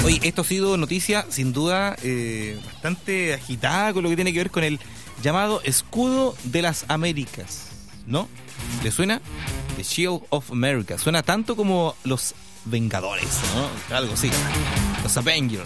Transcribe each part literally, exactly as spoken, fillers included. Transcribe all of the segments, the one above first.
Oye, esto ha sido noticia, sin duda, eh, bastante agitada con lo que tiene que ver con el llamado Escudo de las Américas, ¿no? ¿Le suena? The Shield of America. Suena tanto como los Vengadores, ¿no? Algo así. Los Avengers.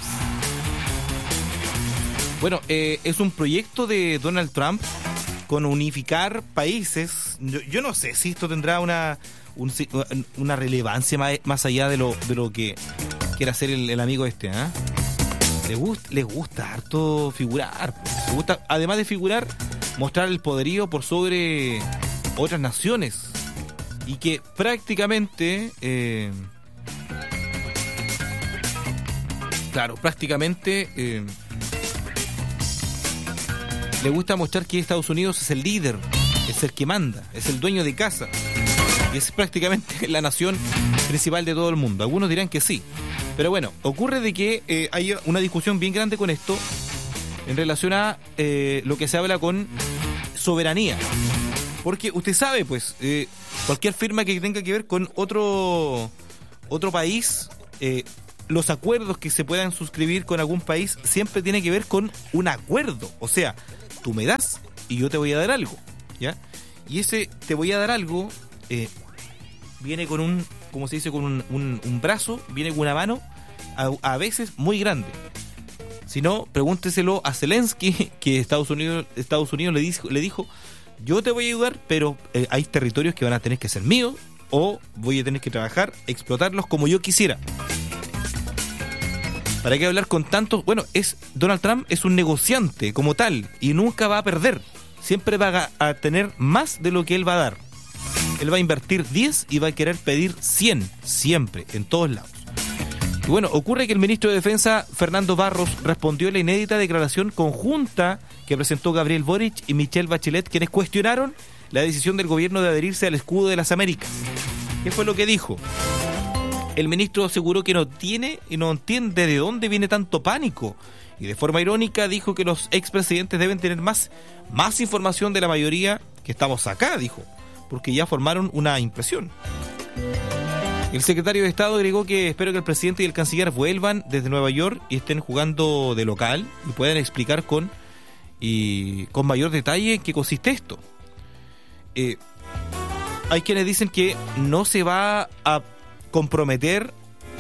Bueno, eh, es un proyecto de Donald Trump con unificar países. Yo, yo no sé si esto tendrá una, un, una relevancia más, más allá de lo, de lo que quiere hacer el, el amigo este, ¿eh? Le gusta, les gusta harto figurar. Le gusta, además de figurar, mostrar el poderío por sobre otras naciones. Y que prácticamente... Eh, claro, prácticamente... Eh, le gusta mostrar que Estados Unidos es el líder, es el que manda, es el dueño de casa. Y es prácticamente la nación principal de todo el mundo. Algunos dirán que sí. Pero bueno, ocurre de que eh, hay una discusión bien grande con esto en relación a eh, lo que se habla con soberanía. Porque usted sabe, pues, eh, cualquier firma que tenga que ver con otro, otro país, eh, los acuerdos que se puedan suscribir con algún país siempre tiene que ver con un acuerdo. O sea, tú me das y yo te voy a dar algo, ¿ya? Y ese te voy a dar algo eh, viene con un, como se dice, con un, un, un brazo, viene con una mano, a, a veces muy grande. Si no, pregúnteselo a Zelensky, que Estados Unidos, Estados Unidos le dijo, le dijo, yo te voy a ayudar, pero eh, hay territorios que van a tener que ser míos, o voy a tener que trabajar, explotarlos como yo quisiera. ¿Para qué hablar con tantos? Bueno, es Donald Trump es un negociante como tal y nunca va a perder. Siempre va a, a tener más de lo que él va a dar. Él va a invertir diez y va a querer pedir cien, siempre, en todos lados. Y bueno, ocurre que el ministro de Defensa, Fernando Barros, respondió a la inédita declaración conjunta que presentó Gabriel Boric y Michelle Bachelet, quienes cuestionaron la decisión del gobierno de adherirse al Escudo de las Américas. ¿Qué fue lo que dijo? El ministro aseguró que no tiene y no entiende de dónde viene tanto pánico y de forma irónica dijo que los expresidentes deben tener más, más información de la mayoría que estamos acá, dijo, porque ya formaron una impresión. El secretario de Estado agregó que espero que el presidente y el canciller vuelvan desde Nueva York y estén jugando de local y puedan explicar con, y, con mayor detalle en qué consiste esto. Eh, hay quienes dicen que no se va a comprometer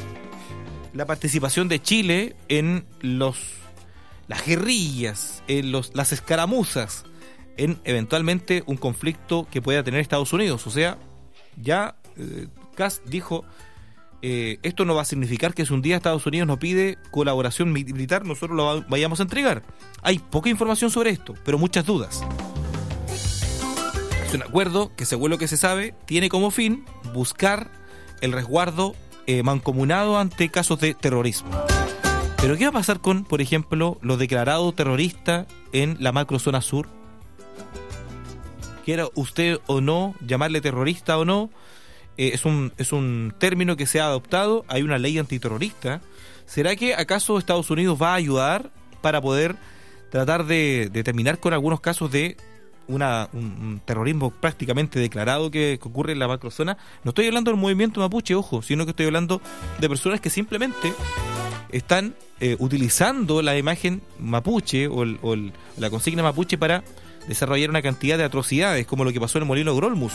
la participación de Chile en los las guerrillas, en los las escaramuzas, en eventualmente un conflicto que pueda tener Estados Unidos. O sea, ya eh, Kass dijo, eh, esto no va a significar que si un día Estados Unidos nos pide colaboración militar, nosotros lo vayamos a entregar. Hay poca información sobre esto, pero muchas dudas. Es un acuerdo que, según lo que se sabe, tiene como fin buscar el resguardo eh, mancomunado ante casos de terrorismo. Pero ¿qué va a pasar con, por ejemplo, los declarados terroristas en la macrozona sur? Quiera usted o no llamarle terrorista o no, eh, es un es un término que se ha adoptado, hay una ley antiterrorista. ¿Será que acaso Estados Unidos va a ayudar para poder tratar de, de terminar con algunos casos de Una, un, un terrorismo prácticamente declarado que, que ocurre en la macrozona? No estoy hablando del movimiento mapuche, ojo, sino que estoy hablando de personas que simplemente están eh, utilizando la imagen mapuche o, el, o el, la consigna mapuche para desarrollar una cantidad de atrocidades, como lo que pasó en el Molino Grolmus,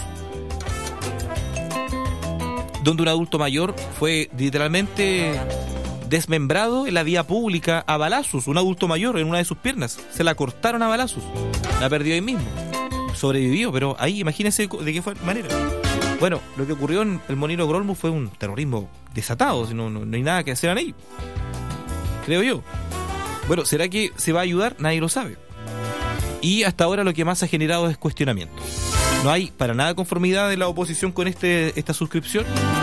donde un adulto mayor fue literalmente desmembrado en la vía pública a balazos. Un adulto mayor en una de sus piernas se la cortaron a balazos, la perdió ahí mismo, sobrevivió, pero ahí imagínense de qué manera. Bueno, lo que ocurrió en el Molino Grolmus fue un terrorismo desatado, no, no, no hay nada que hacer ahí, creo yo. Bueno, ¿será que se va a ayudar? Nadie lo sabe. Y hasta ahora lo que más ha generado es cuestionamiento. No hay para nada conformidad de la oposición con este esta suscripción.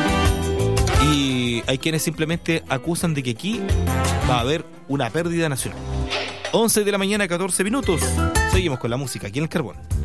Y hay quienes simplemente acusan de que aquí va a haber una pérdida nacional. once de la mañana, catorce minutos. Seguimos con la música aquí en El Carbón.